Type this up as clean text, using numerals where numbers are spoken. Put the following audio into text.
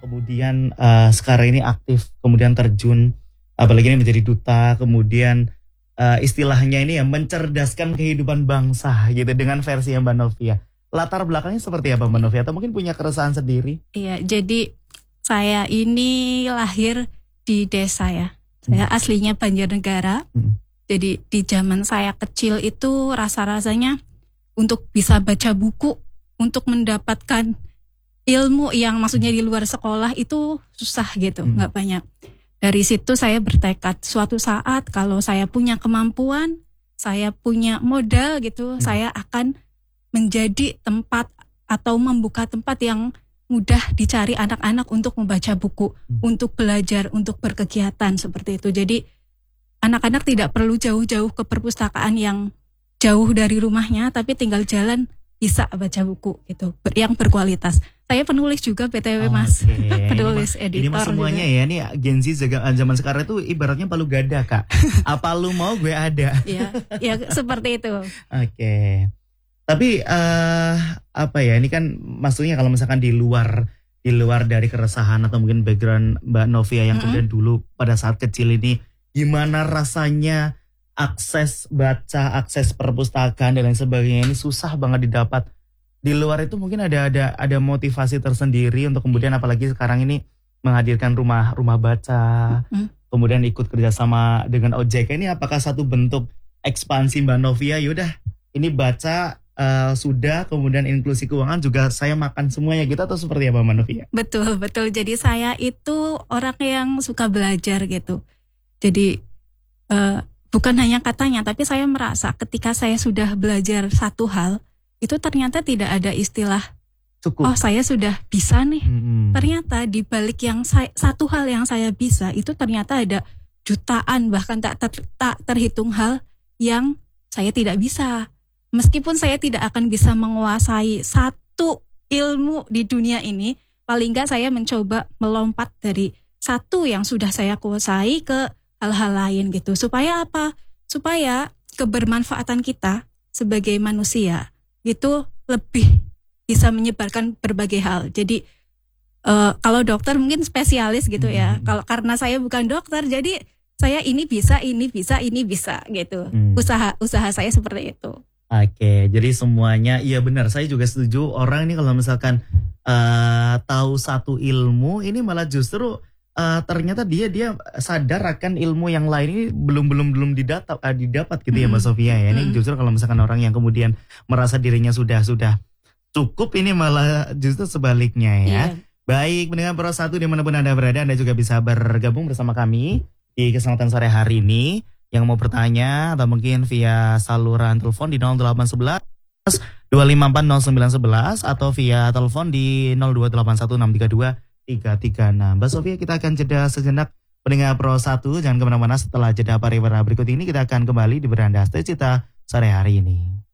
kemudian sekarang ini aktif, kemudian terjun, apalagi ini menjadi duta, kemudian istilahnya ini ya mencerdaskan kehidupan bangsa gitu dengan versi Mbak Novia. Latar belakangnya seperti apa Mbak Novia? Atau mungkin punya keresahan sendiri? Iya, jadi saya ini lahir di desa ya. Saya aslinya Banjarnegara. Jadi di zaman saya kecil itu rasa-rasanya untuk bisa baca buku, untuk mendapatkan ilmu yang maksudnya di luar sekolah itu susah gitu, nggak banyak. Dari situ saya bertekad suatu saat kalau saya punya kemampuan, saya punya modal gitu, saya akan menjadi tempat atau membuka tempat yang mudah dicari anak-anak untuk membaca buku, untuk belajar, untuk berkegiatan seperti itu. Jadi anak-anak tidak perlu jauh-jauh ke perpustakaan yang jauh dari rumahnya, tapi tinggal jalan bisa baca buku gitu, yang berkualitas. Saya penulis juga BTW Mas, penulis editor. Ini mas semuanya juga. Ya, ini Gen Z zaman sekarang itu ibaratnya palu gada Kak. Apa lu mau gue ada. Ya seperti itu. Oke. Tapi apa ya, ini kan maksudnya kalau misalkan di luar dari keresahan atau mungkin background Mbak Novia yang kemudian dulu pada saat kecil ini, gimana rasanya akses baca, akses perpustakaan dan lain sebagainya ini susah banget didapat. Di luar itu mungkin ada motivasi tersendiri untuk kemudian apalagi sekarang ini menghadirkan rumah baca, kemudian ikut kerjasama dengan OJK. Ini apakah satu bentuk ekspansi Mbak Novia? Yaudah, ini baca sudah, kemudian inklusi keuangan juga saya makan semuanya gitu, atau seperti apa Mbak Novia? Betul. Jadi saya itu orang yang suka belajar gitu. Jadi bukan hanya katanya, tapi saya merasa ketika saya sudah belajar satu hal, itu ternyata tidak ada istilah cukup. Oh saya sudah bisa nih. Ternyata di balik yang satu hal yang saya bisa, itu ternyata ada jutaan bahkan tak terhitung hal yang saya tidak bisa. Meskipun saya tidak akan bisa menguasai satu ilmu di dunia ini, paling enggak saya mencoba melompat dari satu yang sudah saya kuasai ke hal-hal lain gitu. Supaya apa? Supaya kebermanfaatan kita sebagai manusia itu lebih bisa menyebarkan berbagai hal. Jadi kalau dokter mungkin spesialis gitu ya. Kalau karena saya bukan dokter, jadi saya ini bisa gitu. Usaha saya seperti itu. Oke, jadi semuanya iya benar. Saya juga setuju. Orang ini kalau misalkan tahu satu ilmu, ini malah justru ternyata dia sadar akan ilmu yang lain ini belum didapat gitu ya Mbak Sofia ya. Ini justru kalau misalkan orang yang kemudian merasa dirinya sudah cukup, ini malah justru sebaliknya ya. Baik, pendengar Pro 1 dimanapun Anda berada, Anda juga bisa bergabung bersama kami di kesempatan sore hari ini. Yang mau bertanya atau mungkin via saluran telepon di 0811 254 0911 atau via telepon di 0281632 336. Mbak Sofia, kita akan jeda sejenak pendengar Pro 1. Jangan kemana-mana, setelah jeda pariwara berikut ini kita akan kembali di Beranda Cita sore hari ini.